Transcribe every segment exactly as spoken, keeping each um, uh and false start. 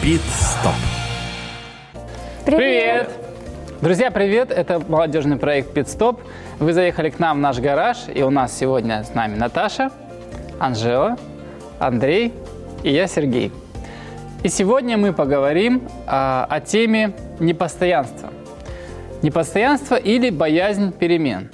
Пит-стоп. Привет! Друзья, привет! Это молодежный проект Пит-стоп. Вы заехали к нам в наш гараж, и у нас сегодня с нами Наташа, Анжела, Андрей и я, Сергей. И сегодня мы поговорим а, о теме непостоянства. Непостоянство или боязнь перемен.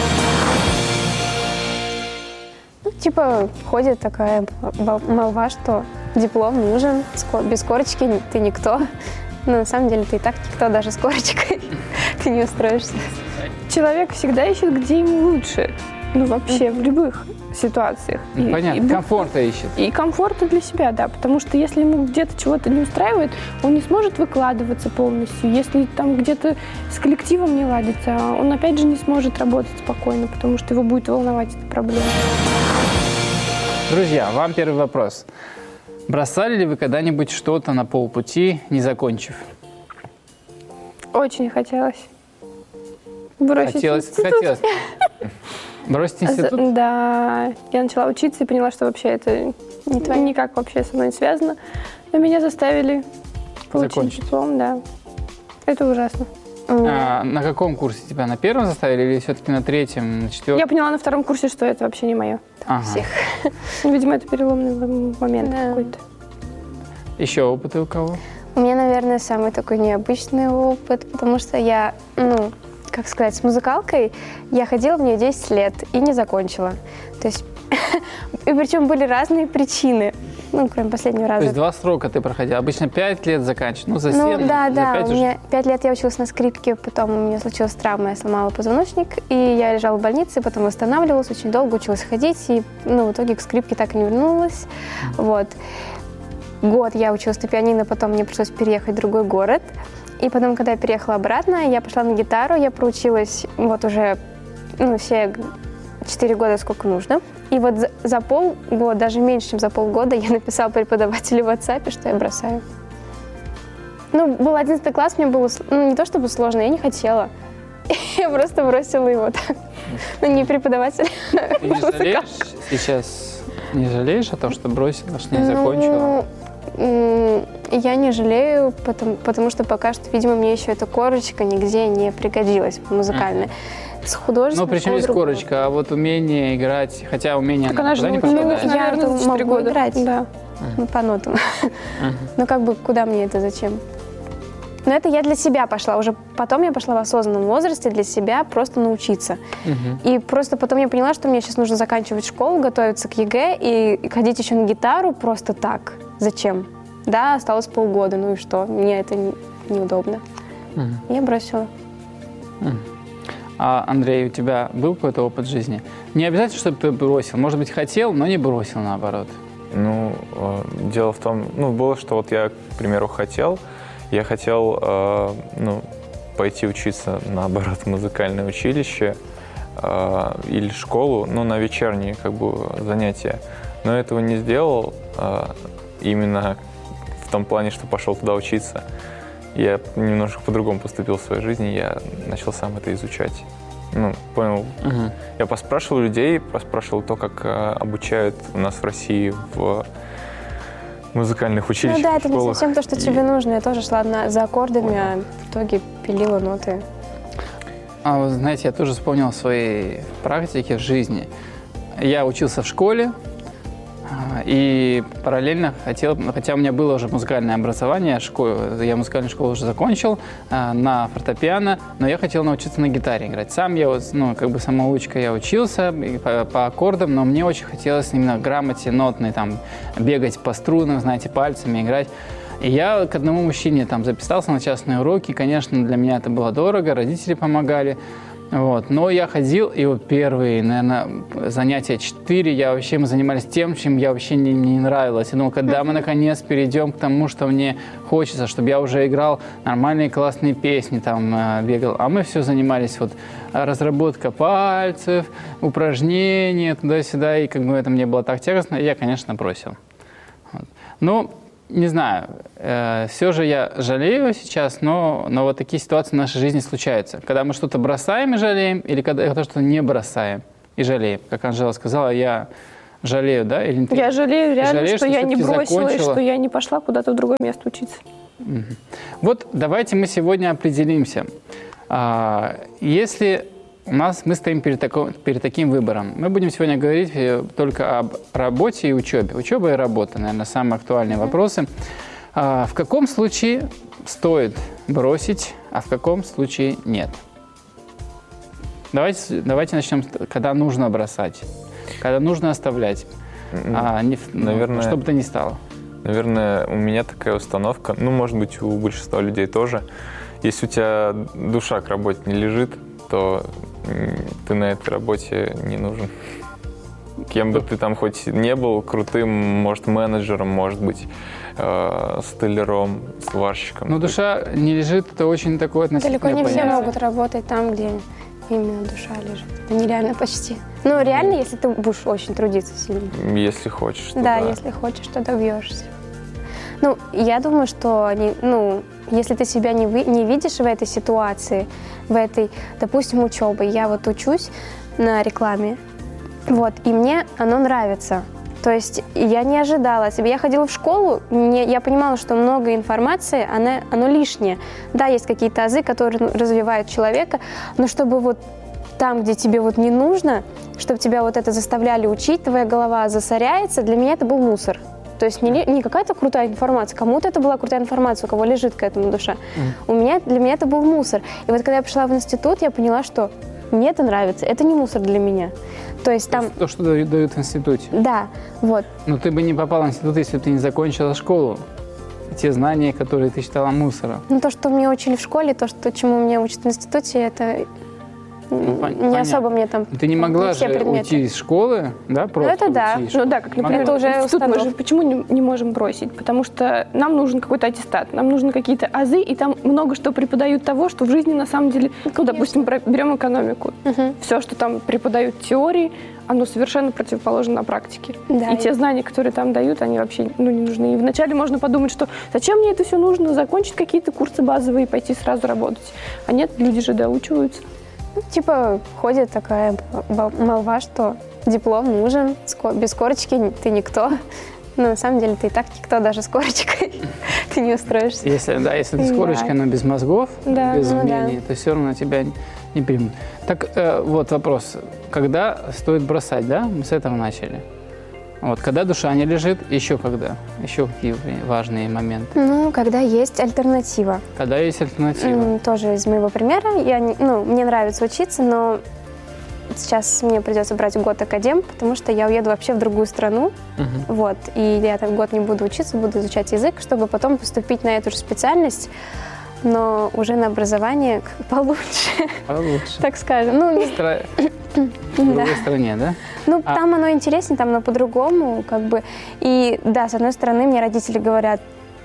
Ну, типа, ходит такая молва, что диплом нужен, без корочки ты никто. Но на самом деле ты и так никто, даже с корочкой ты не устроишься. Человек всегда ищет, где ему лучше. Ну, вообще, в любых ситуациях. Ну, понятно, и, комфорта ищет. И комфорта для себя, да. Потому что если ему где-то чего-то не устраивает, он не сможет выкладываться полностью. Если там где-то с коллективом не ладится, он опять же не сможет работать спокойно, потому что его будет волновать эта проблема. Друзья, вам первый вопрос. Бросали ли вы когда-нибудь что-то на полпути, не закончив? Очень хотелось. Бросить Хотелось, институт. хотелось. Бросить институт? Да, я начала учиться и поняла, что вообще это не твое, никак вообще со мной не связано. Но меня заставили получить Закончить. диплом, да. Это ужасно. А, на каком курсе тебя? На первом заставили или все-таки на третьем, на четвертом? Я поняла на втором курсе, что это вообще не мое. Ага. Всех. Видимо, это переломный момент Да. какой-то. Еще опыты у кого? У меня, наверное, самый такой необычный опыт, потому что я, ну, как сказать, с музыкалкой я ходила в нее десять лет и не закончила. То есть, и причем были разные причины, ну, кроме последнего раза. То есть два срока ты проходила. Обычно пять лет заканчиваешь. Ну, за семь, Ну, да, за да, пять у уже. меня пять лет я училась на скрипке, потом у меня случилась травма, я сломала позвоночник, и я лежала в больнице, потом восстанавливалась, очень долго училась ходить, и, ну, в итоге к скрипке так и не вернулась, вот. Год я училась на пианино, потом мне пришлось переехать в другой город, и потом, когда я переехала обратно, я пошла на гитару, я проучилась вот уже, ну, все четыре года, сколько нужно. И вот за, за полгода, даже меньше, чем за полгода, я написала преподавателю в WhatsApp, что я бросаю. Ну, был одиннадцатый класс, мне было, ну, не то чтобы сложно, я не хотела. Я просто бросила его так. Ну, не преподаватель. Ты не жалеешь сейчас? Не жалеешь о том, что бросила, что не закончила? Ну, я не жалею, потому, потому что пока что, видимо, мне еще эта корочка нигде не пригодилась музыкальная. С художеством. Ну, причем есть корочка, а вот умение играть, хотя умение Так она же никуда не научилась, пропадает. Я наверное, это за четыре могу года. играть. Да. Ну, по нотам. Ну, как бы, куда мне это, зачем? Но это я для себя пошла. Уже потом я пошла в осознанном возрасте для себя просто научиться. Мгм. И просто потом я поняла, что мне сейчас нужно заканчивать школу, готовиться к ЕГЭ и ходить еще на гитару просто так. Зачем? Да, осталось полгода, ну и что? Мне это не- неудобно. Мгм. Я бросила. А, Андрей, у тебя был какой-то опыт жизни? Не обязательно, чтобы ты бросил. Может быть, хотел, но не бросил, наоборот. Ну, э, дело в том, ну, было, что вот я, к примеру, хотел, я хотел, э, ну, пойти учиться, наоборот, в музыкальное училище э, или школу, ну, на вечерние, как бы, занятия. Но этого не сделал, э, именно в том плане, что пошел туда учиться. Я немножко по-другому поступил в своей жизни, я начал сам это изучать. Ну, понял. Мгм. Я поспрашивал людей, поспрашивал то, как э, обучают у нас в России в музыкальных училищах, Ну да, это не школах. совсем то, что И- тебе нужно. Я тоже шла на- за аккордами, а в итоге пилила ноты. А вы знаете, я тоже вспомнил о своей практике в жизни. Я учился в школе а, и параллельно хотел, хотя у меня было уже музыкальное образование, школу, я музыкальную школу уже закончил а, на фортепиано, но я хотел научиться на гитаре играть. Сам я, вот, ну, как бы самоучка, я учился и по, по аккордам, но мне очень хотелось именно грамоте нотной, там, бегать по струнам, знаете, пальцами играть. И я к одному мужчине там записался на частные уроки. Конечно, для меня это было дорого, родители помогали. Вот. Но я ходил, и вот первые, наверное, занятия четыре, я вообще, мы занимались тем, чем я вообще не, мне не нравилось. Я думал, когда мы наконец перейдем к тому, что мне хочется, чтобы я уже играл нормальные классные песни, там, э, бегал. А мы все занимались вот разработка пальцев, упражнения, туда-сюда, и как бы это мне было так тягостно, и я, конечно, бросил. Вот. Ну, не знаю, э, все же я жалею сейчас, но, но вот такие ситуации в нашей жизни случаются. Когда мы что-то бросаем и жалеем, или когда, когда что-то не бросаем и жалеем. Как Анжела сказала, я жалею, да? Или ты Я жалею реально, жалеешь, что, что я не всё-таки бросила, и закончила? что я не пошла куда-то в другое место учиться. Мгм. Вот давайте мы сегодня определимся. А, Если у нас мы стоим перед, тако- перед таким выбором, мы будем сегодня говорить э, только об работе и учебе. Учеба и работа, наверное, самые актуальные вопросы. А, В каком случае стоит бросить, а в каком случае нет? Давайте, давайте начнем, с- когда нужно бросать, когда нужно оставлять, а не, в- ну, Наверное, что бы то ни стало. Наверное, у меня такая установка, ну, может быть, у большинства людей тоже. Если у тебя душа к работе не лежит, то м, ты на этой работе не нужен. Кем бы ты там хоть не был, крутым, может, менеджером, может быть, э, столяром, сварщиком. Но душа не лежит, это очень такое относительное Далеко не все понятие. могут работать там, где именно душа лежит. Это нереально почти. Ну, реально, если ты будешь очень трудиться сильно. Если хочешь, то Да, да. если хочешь, то добьешься. Ну, я думаю, что они, ну, если ты себя не, вы, не видишь в этой ситуации, в этой, допустим, учебе, я вот учусь на рекламе, вот, и мне оно нравится. То есть я не ожидала себе. Я ходила в школу, мне, я понимала, что много информации, она, оно лишнее. Да, есть какие-то азы, которые ну, развивают человека, но чтобы вот там, где тебе вот не нужно, чтобы тебя вот это заставляли учить, твоя голова засоряется, для меня это был мусор. То есть не, ли- не какая-то крутая информация, кому-то это была крутая информация, у кого лежит к этому душа. У меня, для меня это был мусор. И вот когда я пришла в институт, я поняла, что мне это нравится, это не мусор для меня. То есть там, То, что дают, дают в институте. да, вот. Но ты бы не попала в институт, если бы ты не закончила школу. Те знания, которые ты считала мусором. Ну, то, что мне учили в школе, то, что, чему меня учат в институте, это м, пон- не понятно. особо мне там... Ты не могла все же предметы. уйти из школы, да, просто это да. уйти из Ну школы. да, как, Не например, могла. Это уже институт мы же установка. почему не, не можем бросить? Потому что нам нужен какой-то аттестат, нам нужны какие-то азы, и там много что преподают того, что в жизни на самом деле, ну, допустим, бра- берем экономику. Мгм. Все, что там преподают теории, оно совершенно противоположно на практике. Да, и и- те знания, которые там дают, они вообще ну, не нужны. И вначале можно подумать, что зачем мне это все нужно, закончить какие-то курсы базовые и пойти сразу работать. А нет, люди же доучиваются. Ну, типа, ходит такая бал- молва, что диплом нужен, ско- без корочки ты никто. Но на самом деле ты и так никто, даже с корочкой. Ты не устроишься. Если, да, если ты с Да. корочкой, но без мозгов, Да, без ну да. умений, то все равно тебя не, не примут. Так, э, вот вопрос. Когда стоит бросать, да? Мы с этого начали. Вот, когда душа не лежит, еще когда? Еще какие важные моменты? Ну, когда есть альтернатива. Когда есть альтернатива? М, Тоже из моего примера. Я, не- ну, мне нравится учиться, но сейчас мне придется брать год академ, потому что я уеду вообще в другую страну. Мгм. Вот. И я так год не буду учиться, буду изучать язык, чтобы потом поступить на эту же специальность, но уже на образование как получше, Получше. так скажем. Ну, не- Стра- В да. другой стране, да? Ну, А- там оно интереснее, там оно по-другому, как бы. И да, с одной стороны, мне родители говорят,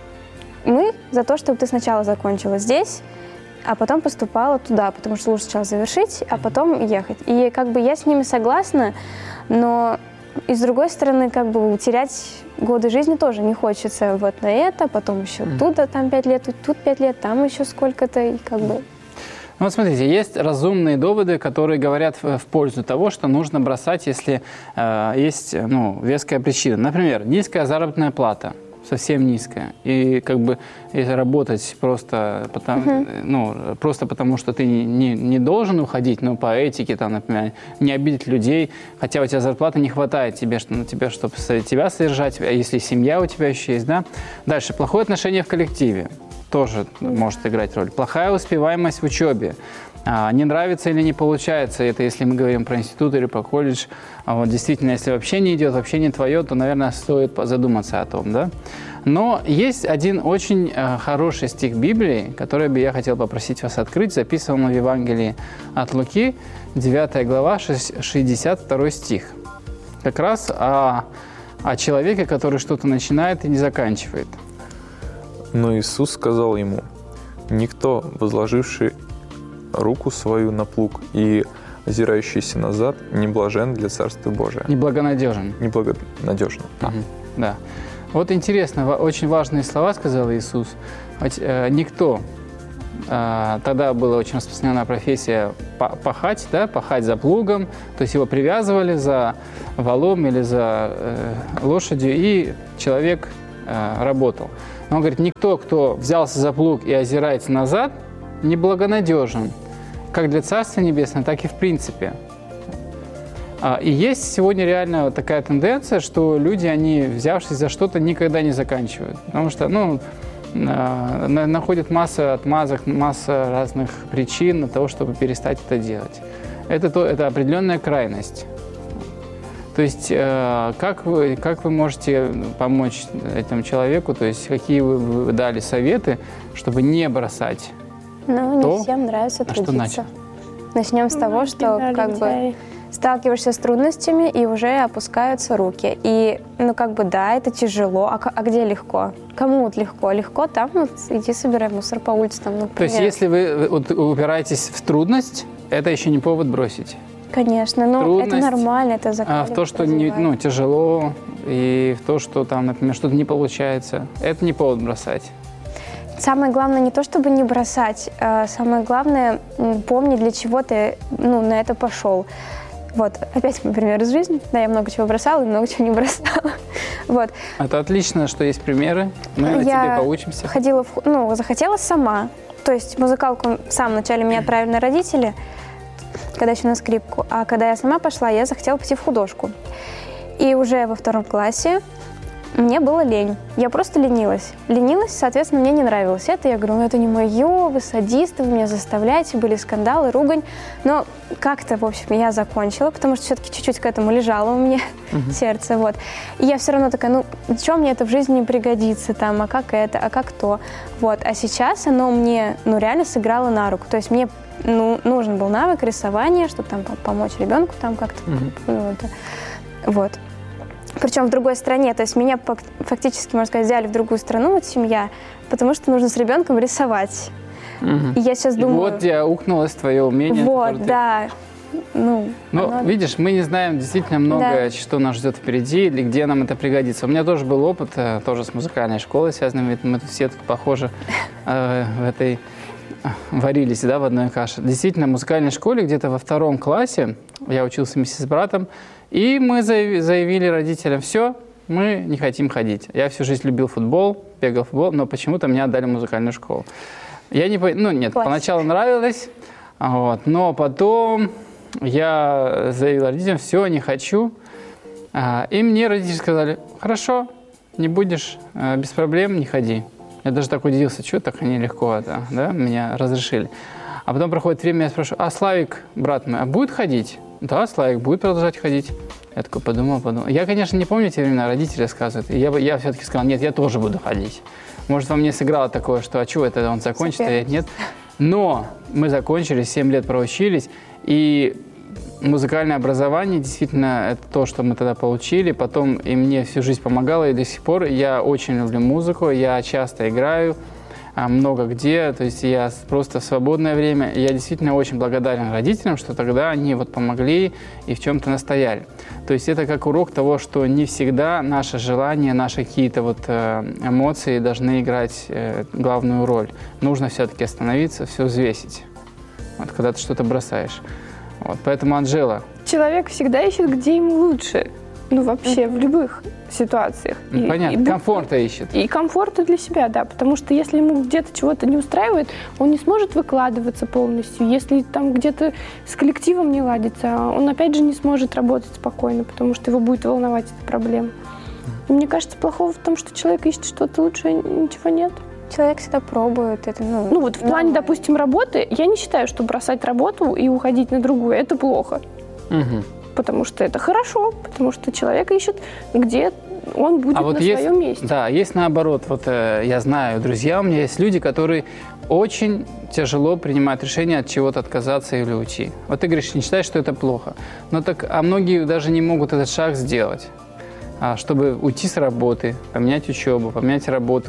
мы за то, чтобы ты сначала закончила здесь, а потом поступала туда, потому что лучше сначала завершить, а потом ехать. И как бы я с ними согласна, но и с другой стороны, как бы терять годы жизни тоже не хочется. Вот на это, потом еще Мгм. тут там пять лет, тут, тут пять лет, там еще сколько-то, и как бы... Ну, вот смотрите, есть разумные доводы, которые говорят в, в пользу того, что нужно бросать, если э, есть ну, веская причина. Например, низкая заработная плата, совсем низкая. И как бы если работать просто потому, ну, просто потому, что ты не, не, не должен уходить, ну, по этике, там, например, не обидеть людей, хотя у тебя зарплаты не хватает тебе, что, на тебя, чтобы тебя содержать, а если семья у тебя еще есть, да. Дальше, плохое отношение в коллективе тоже может играть роль. Плохая успеваемость в учебе. А, не нравится или не получается, это если мы говорим про институт или про колледж. А вот действительно, если вообще не идет, вообще не твое, то, наверное, стоит задуматься о том, да? Но есть один очень э, хороший стих Библии, который бы я хотел попросить вас открыть, записан в Евангелии от Луки, девятая глава, шестьдесят второй стих. Как раз о, о человеке, который что-то начинает и не заканчивает. Но Иисус сказал ему: «Никто, возложивший руку свою на плуг и озирающийся назад, не блажен для Царства Божия». Неблагонадежен. Неблагонадежно. А. Мгм. Да. Вот интересно, ва- очень важные слова сказал Иисус. Вот, э, никто, Тогда была очень распространенная профессия пахать, да, пахать за плугом. То есть его привязывали за валом или за э, лошадью, и человек э, работал. Но он говорит, никто, кто взялся за плуг и озирается назад, неблагонадежен. Как для Царства Небесного, так и в принципе. И есть сегодня реально такая тенденция, что люди, они, взявшись за что-то, никогда не заканчивают. Потому что, ну, находят массу отмазок, масса разных причин для того, чтобы перестать это делать. Это, то, это определенная крайность. То есть, как вы, как вы можете помочь этому человеку, то есть, какие вы, вы дали советы, чтобы не бросать? Ну, не то, всем нравится трудиться. А Начнем с того, что как бы сталкиваешься с трудностями, и уже опускаются руки. И, ну, как бы, да, это тяжело. А, а где легко? Кому вот легко? Легко там, вот, иди собирай мусор по улице. Там, ну, то есть, если вы вот, упираетесь в трудность, это еще не повод бросить? Конечно, но трудность, это нормально, это закаливает. А в то, что не, ну, тяжело, и в то, что там, например, что-то не получается, это не повод бросать. Самое главное не то, чтобы не бросать, а самое главное помни, для чего ты, ну, на это пошел. Вот, опять, например, из жизни. Да, я много чего бросала и много чего не бросала. Вот. Это отлично, что есть примеры. Мы на тебе поучимся. Ходила, в, ну, захотела сама. То есть музыкалку в самом начале меня отправили на родители, когда еще на скрипку. А когда я сама пошла, я захотела пойти в художку. И уже во втором классе мне было лень. Я просто ленилась. Ленилась, соответственно, мне не нравилось это. Я говорю, ну это не мое, вы садисты, вы меня заставляете. Были скандалы, ругань. Но как-то, в общем, я закончила, потому что все-таки чуть-чуть к этому лежало у меня uh-huh. сердце. Вот. И я все равно такая, ну, что мне это в жизни не пригодится, там, а как это, а как то. Вот. А сейчас оно мне, ну, реально сыграло на руку. То есть мне, ну, нужен был навык рисования, чтобы там помочь ребенку там как-то. Uh-huh. Ну, это, вот. Причем в другой стране, то есть меня фактически, можно сказать, взяли в другую страну, вот семья, потому что нужно с ребенком рисовать. Угу. И я сейчас думаю... И вот где ухнулось твое умение. Вот, да. Ты... Ну, Но, оно... видишь, мы не знаем действительно многое, да. что нас ждет впереди, или где нам это пригодится. У меня тоже был опыт, тоже с музыкальной школой связанный, мы тут все тут похожи в этой... варились, да, в одной каше. Действительно, в музыкальной школе где-то во втором классе я учился вместе с братом, и мы заявили родителям, все, мы не хотим ходить. Я всю жизнь любил футбол, бегал в футбол, но почему-то мне отдали в музыкальную школу. Я не, ну нет, Класс. Поначалу нравилось, вот, но потом я заявил родителям, все, не хочу. И мне родители сказали, хорошо, не будешь, без проблем, не ходи. Я даже так удивился, что так они легко это, да, меня разрешили. А потом проходит время, я спрашиваю, а Славик, брат мой, а будет ходить? Да, Славик будет продолжать ходить. Я такой подумал, подумал. Я, конечно, не помню те времена, родители рассказывают. И я, я все-таки сказал, нет, я тоже буду ходить. Может, во мне сыграло такое, что а чего это он закончит, а я нет. Но мы закончили, семь лет проучились, и музыкальное образование действительно это то, что мы тогда получили. Потом и мне всю жизнь помогало, и до сих пор я очень люблю музыку, я часто играю, много где, то есть я просто в свободное время. Я действительно очень благодарен родителям, что тогда они вот помогли и в чем-то настояли. То есть это как урок того, что не всегда наши желания, наши какие-то вот эмоции должны играть главную роль. Нужно все-таки остановиться, все взвесить, вот, когда ты что-то бросаешь. Вот, поэтому, Анжела... Человек всегда ищет, где ему лучше. Ну, вообще, в любых ситуациях. Ну, и, понятно, и, комфорта ищет. И комфорта для себя, да. Потому что если ему где-то чего-то не устраивает, он не сможет выкладываться полностью. Если там где-то с коллективом не ладится, он опять же не сможет работать спокойно, потому что его будет волновать эта проблема. И мне кажется, плохого в том, что человек ищет что-то лучше, ничего нет. Человек всегда пробует это. Ну, ну вот в плане, допустим, работы, я не считаю, что бросать работу и уходить на другую – это плохо. Угу. Потому что это хорошо, потому что человек ищет, где он будет а вот на есть, своем месте. Да, есть наоборот. Вот э, я знаю, друзья, у меня есть люди, которые очень тяжело принимают решение от чего-то отказаться или уйти. Вот ты говоришь, не считаешь, что это плохо. Но так, а многие даже не могут этот шаг сделать, чтобы уйти с работы, поменять учебу, поменять работу.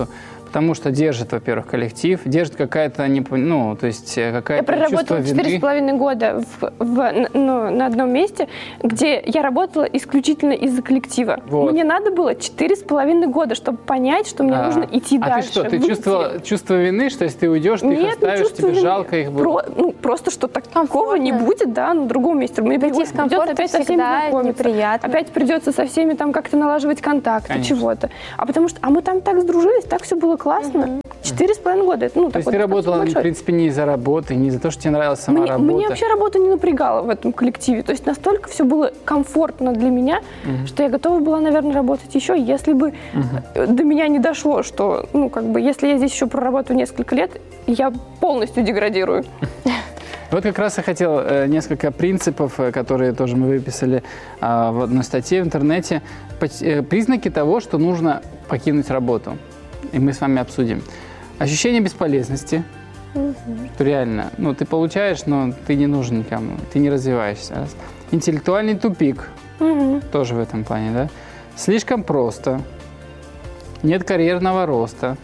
Потому что держит, во-первых, коллектив, держит какая-то, ну, то есть какая-то Я проработала четыре с половиной года в, в, ну, на одном месте, где я работала исключительно из-за коллектива. Вот. Мне надо было четыре с половиной года, чтобы понять, что мне а. нужно идти а дальше. А ты что, ты выйти. чувствовала чувство вины, что если ты уйдешь, ты Нет, их оставишь, тебе вины. жалко их будет? Про, ну, просто, что такого не будет, да, на другом месте. Мне придется опять со всеми знакомиться. Неприятно. Опять придется со всеми там как-то налаживать контакты, Конечно. чего-то. А потому что, а мы там так сдружились, так все было классно. Четыре с половиной года. Это, ну, То есть ты работала, в принципе, не из-за работы, не из-за того, что тебе нравилась сама мне, работа? Мне вообще работа не напрягала в этом коллективе. То есть настолько все было комфортно для меня, угу. что я готова была, наверное, работать еще, если бы угу. до меня не дошло, что, ну, как бы, если я здесь еще проработаю несколько лет, я полностью деградирую. Вот как раз я хотел э, несколько принципов, э, которые тоже мы выписали э, в одной статье в интернете. По, э, признаки того, что нужно покинуть работу. И мы с вами обсудим. Ощущение бесполезности. Mm-hmm. Что реально, ну, ты получаешь, но ты не нужен никому, ты не развиваешься. Интеллектуальный тупик. Mm-hmm. Тоже в этом плане, да? Слишком просто. Нет карьерного роста.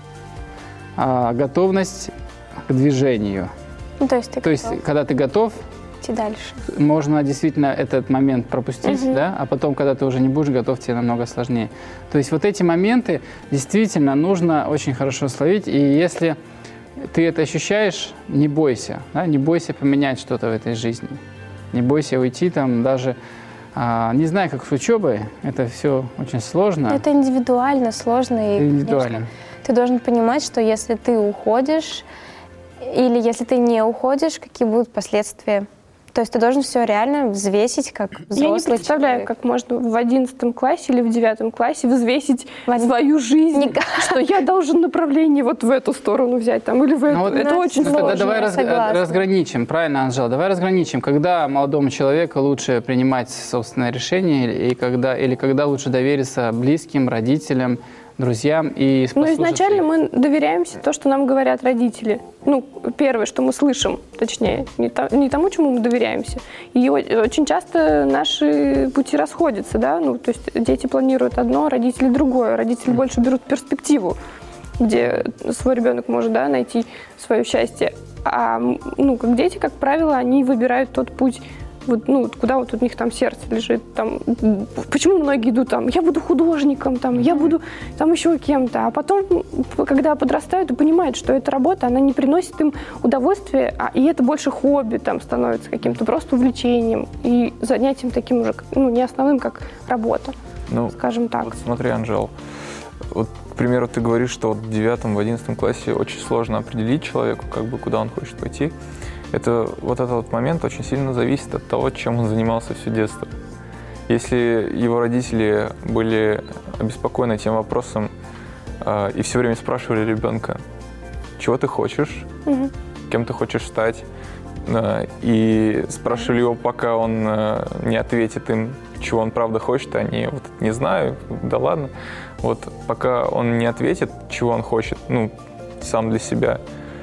А, готовность к движению. Ну, то есть, ты то есть, когда ты готов, идти дальше. Можно действительно этот момент пропустить, угу. да, а потом, когда ты уже не будешь готов, тебе намного сложнее. То есть вот эти моменты действительно нужно очень хорошо словить, и если ты это ощущаешь, не бойся, да, не бойся поменять что-то в этой жизни, не бойся уйти там даже, а, не знаю, как с учебой, это все очень сложно. Это индивидуально, сложно. И, индивидуально. Конечно, ты должен понимать, что если ты уходишь, или если ты не уходишь, какие будут последствия. То есть ты должен все реально взвесить, как взрослый Я не представляю, человек. как можно в одиннадцатом классе или в девятом классе взвесить один... свою жизнь, Никак. что я должен направление вот в эту сторону взять там, или в эту. Вот, это ну, очень ну, сложно. Тогда давай раз, разграничим, правильно, Анжела, давай разграничим, когда молодому человеку лучше принимать собственное решение, и когда, или когда лучше довериться близким, родителям, друзьям и Ну, изначально мы доверяемся то, что нам говорят родители. Ну, первое, что мы слышим, точнее, не, то, не тому, чему мы доверяемся. И очень часто наши пути расходятся, да, ну, то есть дети планируют одно, родители другое. Родители больше берут перспективу, где свой ребенок может, да, найти свое счастье. А, ну, как дети, как правило, они выбирают тот путь, вот, ну, куда вот у них там сердце лежит, там, почему многие идут там, я буду художником, там, я буду там еще кем-то, а потом, когда подрастают и понимают, что эта работа, она не приносит им удовольствия, а, и это больше хобби там становится каким-то просто увлечением и занятием таким уже, ну, не основным, как работа, ну, скажем так. Вот смотри, Анжел, вот, к примеру, ты говоришь, что вот в девятом, в одиннадцатом классе очень сложно определить человеку, как бы, куда он хочет пойти. Это, вот этот вот момент очень сильно зависит от того, чем он занимался все детство. Если его родители были обеспокоены тем вопросом э, и все время спрашивали ребенка, чего ты хочешь, угу. кем ты хочешь стать, э, и спрашивали его, пока он э, не ответит им, чего он правда хочет, они вот не знаю, да ладно. Вот пока он не ответит, чего он хочет, ну, сам для себя,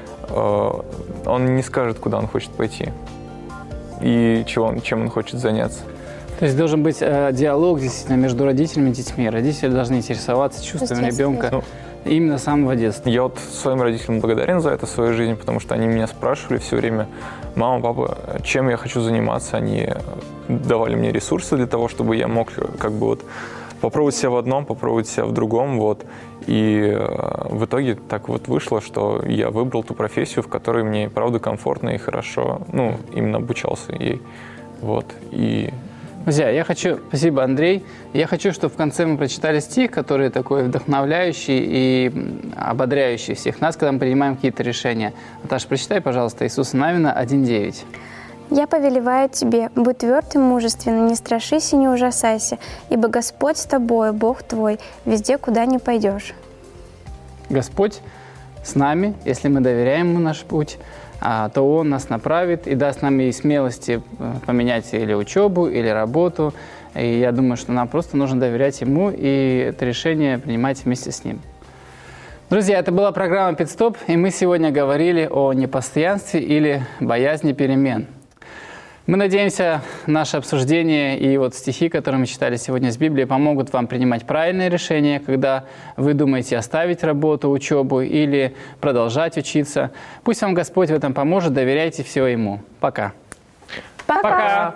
он не скажет, куда он хочет пойти и чего он, чем он хочет заняться. То есть должен быть э, диалог действительно между родителями и детьми. Родители должны интересоваться чувствами ребенка ну, именно с самого детства. Я вот своим родителям благодарен за это в своей жизни, потому что они меня спрашивали все время, мама, папа, чем я хочу заниматься. Они давали мне ресурсы для того, чтобы я мог как бы вот попробовать себя в одном, попробовать себя в другом, вот. И э, в итоге так вот вышло, что я выбрал ту профессию, в которой мне, правда, комфортно и хорошо, ну, именно обучался ей, вот. И... Друзья, я хочу... Спасибо, Андрей. Я хочу, чтобы в конце мы прочитали стих, который такой вдохновляющий и ободряющий всех нас, когда мы принимаем какие-то решения. Наташа, прочитай, пожалуйста, Иисуса Навина один девять. «Я повелеваю тебе, будь тверд и мужественным, не страшись и не ужасайся, ибо Господь с тобой, Бог твой, везде, куда ни пойдешь». Господь с нами, если мы доверяем Ему наш путь, то Он нас направит и даст нам и смелости поменять или учебу, или работу. И я думаю, что нам просто нужно доверять Ему и это решение принимать вместе с Ним. Друзья, это была программа «Пит-стоп», и мы сегодня говорили о непостоянстве или боязни перемен. Мы надеемся, наше обсуждение и вот стихи, которые мы читали сегодня из Библии, помогут вам принимать правильные решения, когда вы думаете оставить работу, учебу или продолжать учиться. Пусть вам Господь в этом поможет, доверяйте все Ему. Пока. Пока. Пока.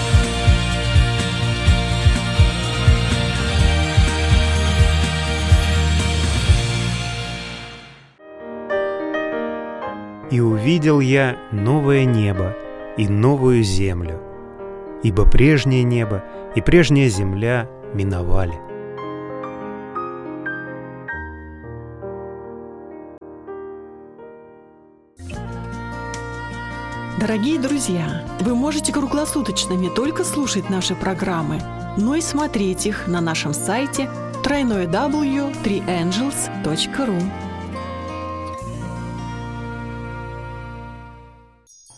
«И увидел я новое небо и новую землю, ибо прежнее небо и прежняя земля миновали». Дорогие друзья, вы можете круглосуточно не только слушать наши программы, но и смотреть их на нашем сайте дабл ю дабл ю дабл ю точка три энджелс точка ру.